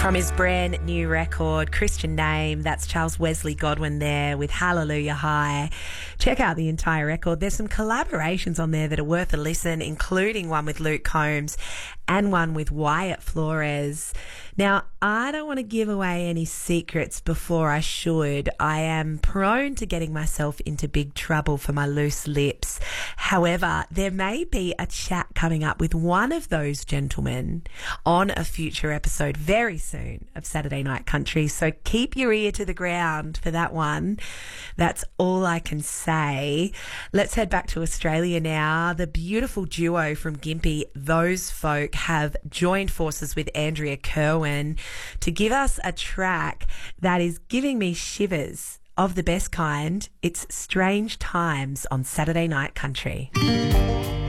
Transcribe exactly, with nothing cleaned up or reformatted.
From his brand new record, Christian Name, that's Charles Wesley Godwin there with Hallelujah High. Check out the entire record. There's some collaborations on there that are worth a listen, including one with Luke Combs and one with Wyatt Flores. Now, I don't want to give away any secrets before I should. I am prone to getting myself into big trouble for my loose lips. However, there may be a chat coming up with one of those gentlemen on a future episode very soon of Saturday Night Country. So keep your ear to the ground for that one. That's all I can say. Let's head back to Australia now. The beautiful duo from Gympie, Those Folk, have joined forces with Andrea Kerwin to give us a track that is giving me shivers of the best kind. It's Strange Times on Saturday Night Country.